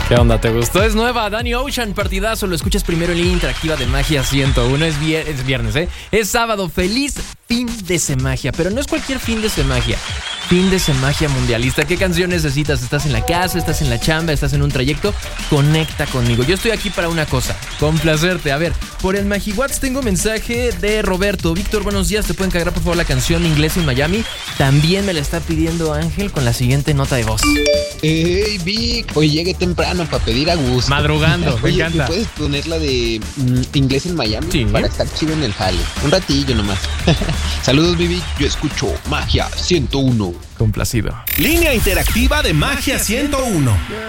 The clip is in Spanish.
¿Qué onda? ¿Te gustó? Es nueva, Danny Ocean, partidazo. Lo escuchas primero en línea interactiva de Magia 101. Es viernes, ¿eh? Es sábado. Feliz fin de Semagia. Pero no es cualquier fin de Semagia. Fin de Semagia mundialista. ¿Qué canción necesitas? ¿Estás en la casa? ¿Estás en la chamba? ¿Estás en un trayecto? Conecta conmigo. Yo estoy aquí para una cosa. Complacerte. A ver, por el MagiWats tengo mensaje de Roberto. Víctor, buenos días. ¿Te pueden cargar por favor la canción Inglés en Miami? También me la está pidiendo Ángel con la siguiente nota de voz. Hey, Vic. Hoy llegué temprano para pedir a gusto. Madrugando. Me Oye, encanta. ¿me puedes poner la de Inglés en Miami? Sí. Para estar chido en el jale. Un ratillo nomás. Saludos, Vivi. Yo escucho Magia 101. Complacido. Línea interactiva de Magia 101.